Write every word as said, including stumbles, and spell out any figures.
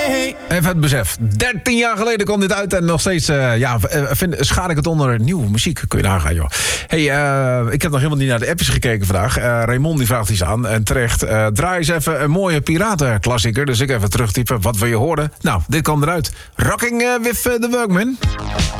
Even het besef. dertien jaar geleden kwam dit uit en nog steeds uh, ja, vind, schaar ik het onder nieuwe muziek. Kun je nagaan, joh. Hey, uh, ik heb nog helemaal niet naar de appjes gekeken vandaag. Uh, Raymond die vraagt iets aan. En terecht, uh, draai eens even een mooie piratenklassieker. Dus ik even terugtypen. Wat wil je horen? Nou, dit kwam eruit. Rocking uh, with uh, the Workman.